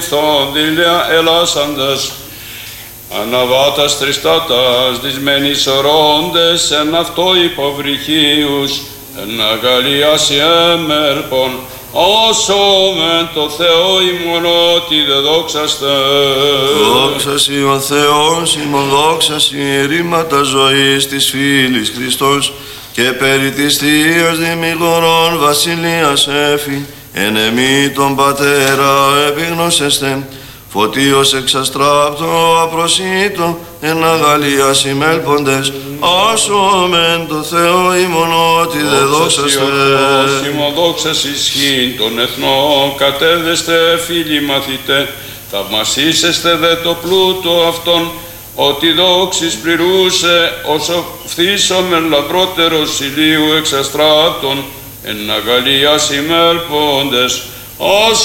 Θόδηλια ελάσαντας, αναβάτας τριστάτας, δυσμένης ορώντες, εν αυτό υποβρυχίους, εν αγαλίαση έμερπον, όσο μεν το Θεό ημονότι δε δόξαστε. Δόξασι ο Θεός ημών, δόξασι ρήματα ζωής της φίλης Χριστός, και περί της Θείας Δημηγορών Βασιλείας έφη, εν εμή τον Πατέρα επίγνωσεστε, φωτίος εξαστράπτω απροσίτω, εν αγαλίας ημέλποντες, άσο μεν το Θεό ημονότι δε δόξαστε. Δόξας ισχύν των εθνών, κατέδεστε φίλοι μαθητέ, θαυμασίσεστε δε το πλούτο αυτόν, ότι δόξης πληρούσε, όσο φθήσομεν λαμπρότερος ηλίου εξαστράπτων, εν αγαλίας ημέλποντες,